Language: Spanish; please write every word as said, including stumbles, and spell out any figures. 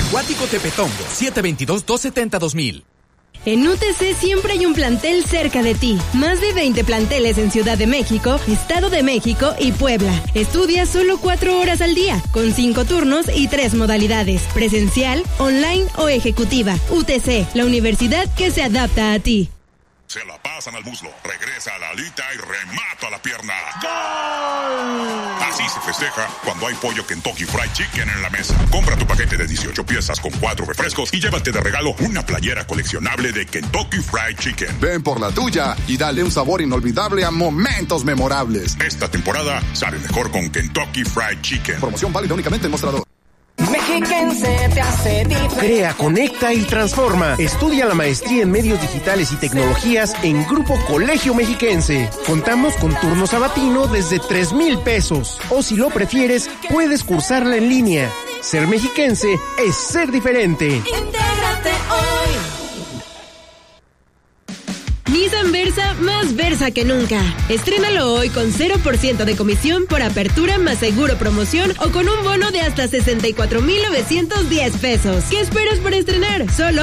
Huático Tepetongo, siete dos dos, dos siete cero, dos mil. En U T C siempre hay un plantel cerca de ti. Más de veinte planteles en Ciudad de México, Estado de México y Puebla. Estudia solo cuatro horas al día, con cinco turnos y tres modalidades: presencial, online o ejecutiva. U T C, la universidad que se adapta a ti. Se la pasan al muslo, regresa a la alita y remata a la pierna. ¡Gol! Así se festeja cuando hay pollo Kentucky Fried Chicken en la mesa. Compra tu paquete de dieciocho piezas con cuatro refrescos y llévate de regalo una playera coleccionable de Kentucky Fried Chicken. Ven por la tuya y dale un sabor inolvidable a momentos memorables. Esta temporada sale mejor con Kentucky Fried Chicken. Promoción válida únicamente en mostrador. Mexiquense te hace diferente. Crea, conecta y transforma. Estudia la maestría en medios digitales y tecnologías en Grupo Colegio Mexiquense. Contamos con turno sabatino desde tres mil pesos. O si lo prefieres, puedes cursarla en línea. Ser mexiquense es ser diferente. Intégrate hoy. Nissan Versa, más Versa que nunca. Estrénalo hoy con cero por ciento de comisión por apertura más seguro promoción o con un bono de hasta sesenta y cuatro mil novecientos diez pesos. ¿Qué esperas por estrenar? Solo